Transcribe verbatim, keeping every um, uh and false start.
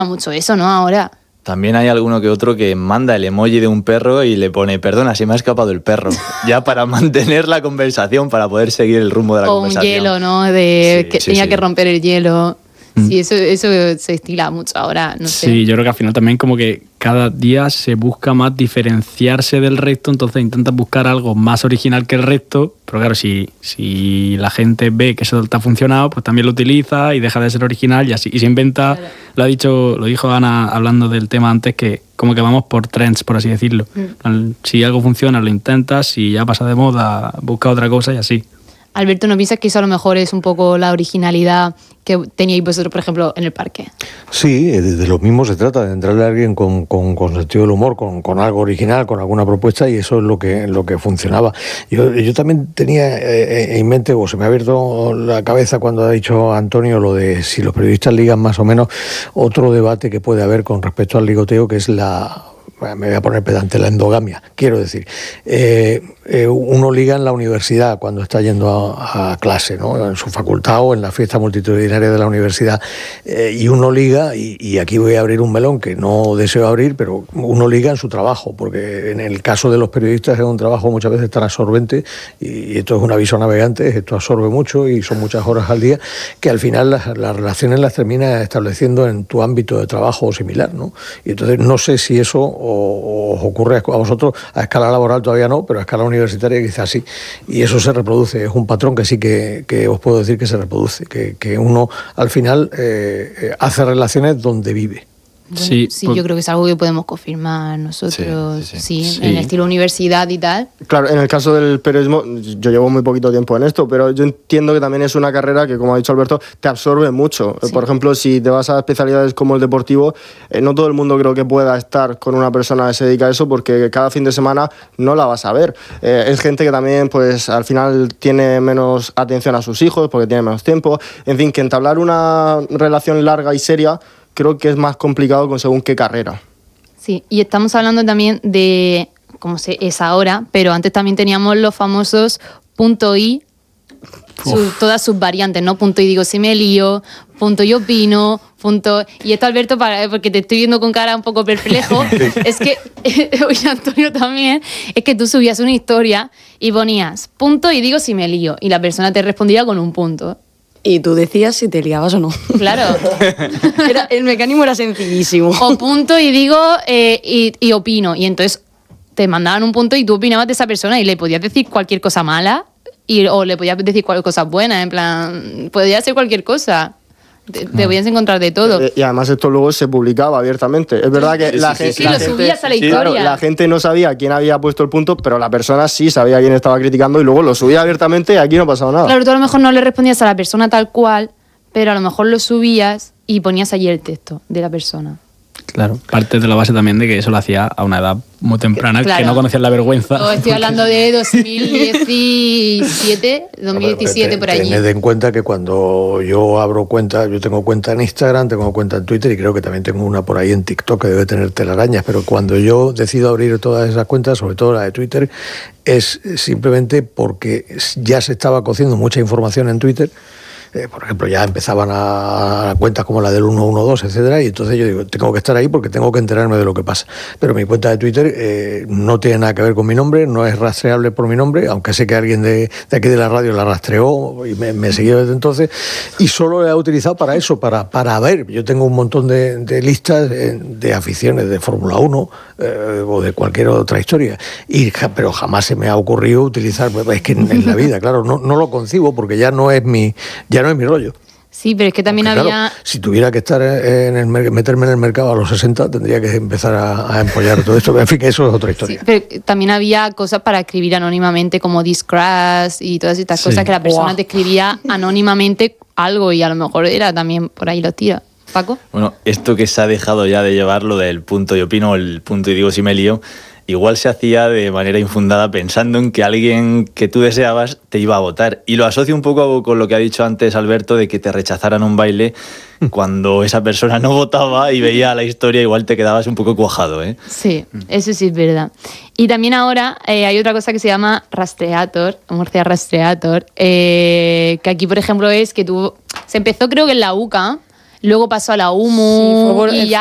mucho eso, ¿no? Ahora. También hay alguno que otro que manda el emoji de un perro y le pone, perdona, se me ha escapado el perro. Ya para mantener la conversación, para poder seguir el rumbo de la o conversación. O un hielo, ¿no? De sí, que sí, tenía sí. que romper el hielo. Sí, eso, eso se estila mucho ahora, no sé. Sí, yo creo que al final también como que cada día se busca más diferenciarse del resto, entonces intentas buscar algo más original que el resto, pero claro, si, si la gente ve que eso te ha funcionado, pues también lo utiliza y deja de ser original y así. Y se inventa, claro. lo ha dicho, lo dijo Ana hablando del tema antes, que como que vamos por trends, por así decirlo. Mm. Si algo funciona, lo intentas, si ya pasa de moda, busca otra cosa y así. Alberto, ¿no piensas que eso a lo mejor es un poco la originalidad que teníais vosotros, por ejemplo, en el parque? Sí, de, de lo mismo se trata, de entrarle a alguien con, con, con sentido del humor, con, con algo original, con alguna propuesta, y eso es lo que, lo que funcionaba. Yo, yo también tenía eh, en mente, o se me ha abierto la cabeza cuando ha dicho Antonio lo de si los periodistas ligan más o menos, otro debate que puede haber con respecto al ligoteo, que es la... me voy a poner pedante, la endogamia, quiero decir, eh, eh, uno liga en la universidad cuando está yendo a, a clase, ¿no? En su facultad o en la fiesta multitudinaria de la universidad, eh, y uno liga, y, y aquí voy a abrir un melón que no deseo abrir, pero uno liga en su trabajo, porque en el caso de los periodistas es un trabajo muchas veces tan absorbente, y esto es un aviso a navegantes, esto absorbe mucho y son muchas horas al día, que al final las, las relaciones las terminas estableciendo en tu ámbito de trabajo o similar, ¿no? Y entonces no sé si eso o os ocurre a vosotros, a escala laboral todavía no, pero a escala universitaria quizás sí, y eso se reproduce, es un patrón que sí que, que os puedo decir que se reproduce, que, que uno al final eh, hace relaciones donde vive. Bueno, sí, sí pues, yo creo que es algo que podemos confirmar nosotros, sí, sí, sí. sí, en el estilo universidad y tal. Claro, en el caso del periodismo, yo llevo muy poquito tiempo en esto, pero yo entiendo que también es una carrera que, como ha dicho Alberto, te absorbe mucho. Sí. Por ejemplo, si te vas a especialidades como el deportivo, eh, no todo el mundo creo que pueda estar con una persona que se dedica a eso, porque cada fin de semana no la vas a ver. Eh, es gente que también, pues, al final tiene menos atención a sus hijos, porque tiene menos tiempo. En fin, que entablar una relación larga y seria creo que es más complicado con según qué carrera. Sí, y estamos hablando también de cómo se es ahora, pero antes también teníamos los famosos punto y, su, todas sus variantes, ¿no? Punto y digo si me lío, punto y opino, punto... Y esto, Alberto, para, porque te estoy viendo con cara un poco perplejo, es que, oye, Antonio también, es que tú subías una historia y ponías punto y digo si me lío, y la persona te respondía con un punto. Y tú decías si te liabas o no. Claro. Era, el mecanismo era sencillísimo. O punto y digo eh, y, y opino. Y entonces te mandaban un punto y tú opinabas de esa persona y le podías decir cualquier cosa mala y, o le podías decir cualquier cosa buena. En plan, podía ser cualquier cosa. Te, te podías encontrar de todo. Y además esto luego se publicaba abiertamente. Es verdad que sí, la, sí, gente, sí, la lo gente... subías a la sí, historia. Claro, la gente no sabía quién había puesto el punto, pero la persona sí sabía quién estaba criticando y luego lo subía abiertamente y aquí no pasaba nada. Claro, tú a lo mejor no le respondías a la persona tal cual, pero a lo mejor lo subías y ponías allí el texto de la persona. Claro, parte de la base también de que eso lo hacía a una edad muy temprana, claro. Que no conocías la vergüenza. O estoy hablando de dos mil diecisiete, dos mil diecisiete, por allí. Tened en cuenta que cuando yo abro cuenta, yo tengo cuenta en Instagram, tengo cuenta en Twitter y creo que también tengo una por ahí en TikTok que debe tener telarañas, pero cuando yo decido abrir todas esas cuentas, sobre todo la de Twitter, es simplemente porque ya se estaba cociendo mucha información en Twitter. Eh, por ejemplo, ya empezaban a, a cuentas como la del ciento doce, etcétera, y entonces yo digo, tengo que estar ahí porque tengo que enterarme de lo que pasa. Pero mi cuenta de Twitter eh, no tiene nada que ver con mi nombre, no es rastreable por mi nombre, aunque sé que alguien de, de aquí de la radio la rastreó y me, me siguió desde entonces, y solo la he utilizado para eso, para, para ver. Yo tengo un montón de, de listas de, de aficiones de Fórmula uno eh, o de cualquier otra historia, y, pero jamás se me ha ocurrido utilizar, es que en, en la vida, claro, no, no lo concibo porque ya no es mi... Ya no es mi rollo. Sí, pero es que también Porque, había... Claro, si tuviera que estar en el meterme en el mercado a los sesenta, tendría que empezar a, a empollar todo esto. En fin, eso es otra historia. Sí, pero también había cosas para escribir anónimamente, como Discrash y todas estas sí. cosas que la persona wow. te escribía anónimamente algo y a lo mejor era también por ahí los tiros. ¿Paco? Bueno, esto que se ha dejado ya de llevar, lo del punto y opino, el punto y digo si me lío, igual se hacía de manera infundada pensando en que alguien que tú deseabas te iba a votar. Y lo asocio un poco con lo que ha dicho antes Alberto de que te rechazaran un baile cuando esa persona no votaba y veía la historia, igual te quedabas un poco cuajado, ¿eh? Sí, eso sí es verdad. Y también ahora eh, hay otra cosa que se llama Rastreator, Murcia Rastreator, eh, que aquí, por ejemplo, es que tú... Se empezó creo que en la U C A, luego pasó a la Humo Sí, fue por- y ya